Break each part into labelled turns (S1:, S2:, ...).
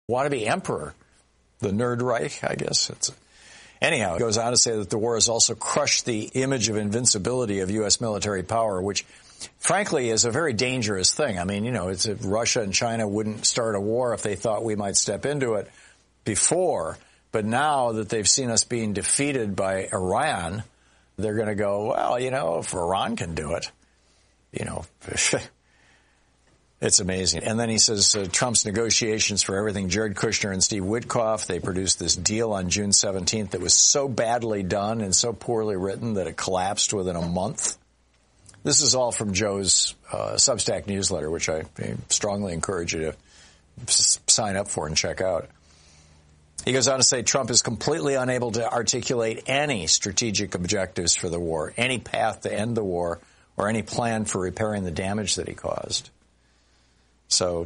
S1: wannabe emperor, the Nerd Reich, I guess. Anyhow, it goes on to say that the war has also crushed the image of invincibility of U.S. military power, which, frankly, is a very dangerous thing. I mean, it's Russia and China wouldn't start a war if they thought we might step into it before. But now that they've seen us being defeated by Iran, they're going to go, well, if Iran can do it, it's amazing. And then he says Trump's negotiations for everything, Jared Kushner and Steve Witkoff, they produced this deal on June 17th that was so badly done and so poorly written that it collapsed within a month. This is all from Joe's Substack newsletter, which I strongly encourage you to sign up for and check out. He goes on to say Trump is completely unable to articulate any strategic objectives for the war, any path to end the war, or any plan for repairing the damage that he caused. So,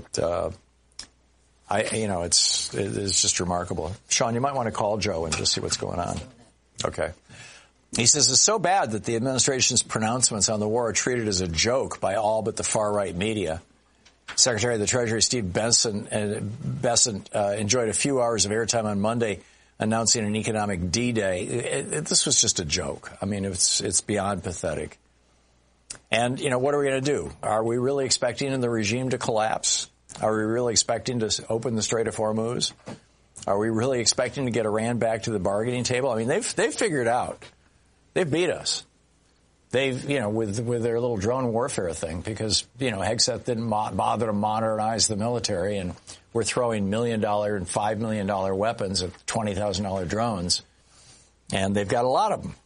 S1: it's just remarkable. Sean, you might want to call Joe and just see what's going on. Okay. He says it's so bad that the administration's pronouncements on the war are treated as a joke by all but the far-right media. Secretary of the Treasury Steve Bessent enjoyed a few hours of airtime on Monday announcing an economic D-Day. This was just a joke. I mean, it's beyond pathetic. And, what are we going to do? Are we really expecting the regime to collapse? Are we really expecting to open the Strait of Hormuz? Are we really expecting to get Iran back to the bargaining table? I mean, they've figured out. They've beat us. They've, with their little drone warfare thing, because, Hegseth didn't bother to modernize the military, and we're throwing $1 million and $5 million weapons at $20,000 drones, and they've got a lot of them.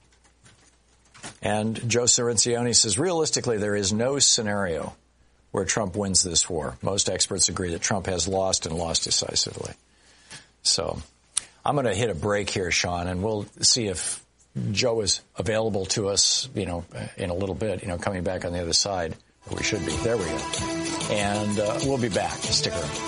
S1: And Joe Cirincione says, realistically, there is no scenario where Trump wins this war. Most experts agree that Trump has lost and lost decisively. So I'm going to hit a break here, Sean, and we'll see if Joe is available to us, in a little bit, coming back on the other side. We should be. There we go. And we'll be back. Stick around.